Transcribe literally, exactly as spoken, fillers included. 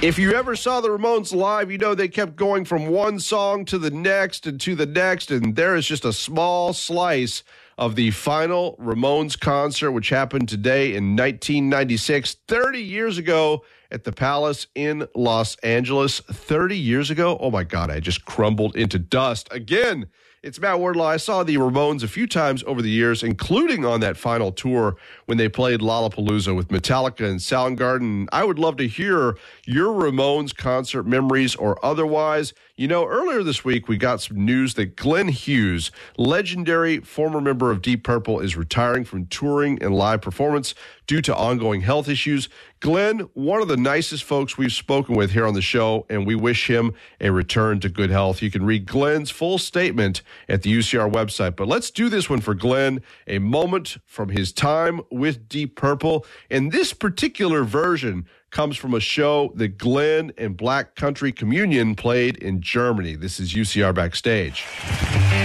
If you ever saw the Ramones live, you know they kept going from one song to the next and to the next, and there is just a small slice of the final Ramones concert, which happened today in nineteen ninety-six, thirty years ago at the Palace in Los Angeles. thirty years ago? Oh, my God, I just crumbled into dust again. It's Matt Wardlaw. I saw the Ramones a few times over the years, including on that final tour when they played Lollapalooza with Metallica and Soundgarden. I would love to hear your Ramones concert memories or otherwise. You know, earlier this week, we got some news that Glenn Hughes, legendary former member of Deep Purple, is retiring from touring and live performance due to ongoing health issues. Glenn, one of the nicest folks we've spoken with here on the show, and we wish him a return to good health. You can read Glenn's full statement at the U C R website. But let's do this one for Glenn, a moment from his time with Deep Purple. And this particular version comes from a show that Glenn and Black Country Communion played in Germany. This is U C R Backstage.